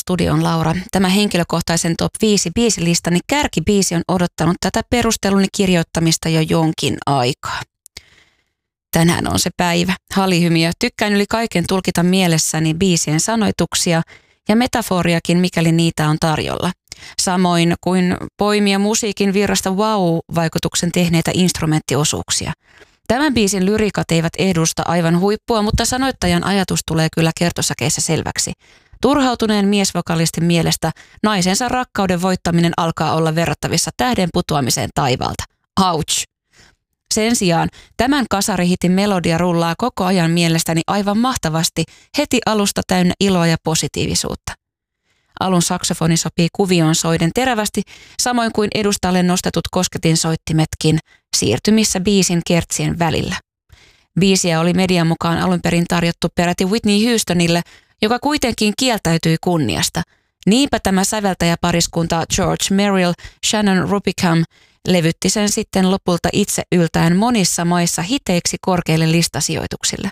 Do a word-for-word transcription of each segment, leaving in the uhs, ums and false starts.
Studion Laura. Tämä henkilökohtaisen top viisi biisilistani kärkibiisi on odottanut tätä perusteluni kirjoittamista jo jonkin aikaa. Tänään on se päivä. Halihymiö. Tykkään yli kaiken tulkita mielessäni biisien sanoituksia ja metaforiakin, mikäli niitä on tarjolla. Samoin kuin poimia musiikin virrasta wow-vaikutuksen tehneitä instrumenttiosuuksia. Tämän biisin lyrikat eivät edusta aivan huippua, mutta sanoittajan ajatus tulee kyllä kertosäkeissä selväksi. Turhautuneen miesvokalistin mielestä naisensa rakkauden voittaminen alkaa olla verrattavissa tähden putoamiseen taivaalta. Ouch! Sen sijaan tämän kasarihitin melodia rullaa koko ajan mielestäni aivan mahtavasti, heti alusta täynnä iloa ja positiivisuutta. Alun saksofoni sopii kuvioon soiden terävästi, samoin kuin edustalle nostetut kosketinsoittimetkin siirtymissä biisin kertsien välillä. Biisiä oli median mukaan alun perin tarjottu peräti Whitney Houstonille, joka kuitenkin kieltäytyi kunniasta. Niinpä tämä säveltäjäpariskunta George Merrill, Shannon Rubicam levytti sen sitten lopulta itse yltäen monissa maissa hiteiksi korkeille listasijoituksille.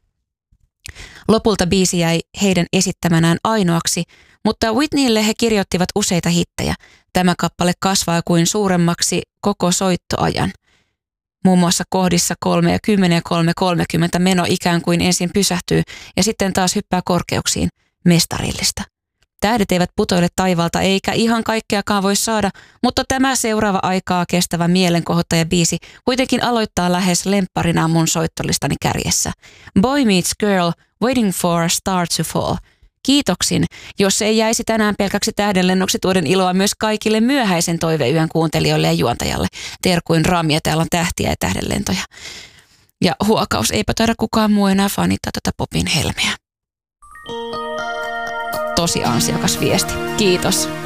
Lopulta biisi jäi heidän esittämänään ainoaksi, mutta Whitneylle he kirjoittivat useita hittejä. Tämä kappale kasvaa kuin suuremmaksi koko soittoajan. Muun muassa kohdissa kolme ja kymmenen ja kolme kolmekymmentä meno ikään kuin ensin pysähtyy ja sitten taas hyppää korkeuksiin. Mestarillista. Tähdet eivät putoile taivalta eikä ihan kaikkeakaan voi saada, mutta tämä seuraava aikaa kestävä mielenkohottaja biisi kuitenkin aloittaa lähes lempparina mun soittolistani kärjessä. Boy meets girl, waiting for a star to fall. Kiitoksin, jos se ei jäisi tänään pelkäksi tähdenlennoksi tuoden iloa myös kaikille myöhäisen toiveyön kuuntelijoille ja juontajalle. Terkuin Rami, täällä on tähtiä ja tähdenlentoja. Ja huokaus, eipä taida kukaan muu enää fanittaa tätä popin helmeä. Tosi ansiokas viesti. Kiitos.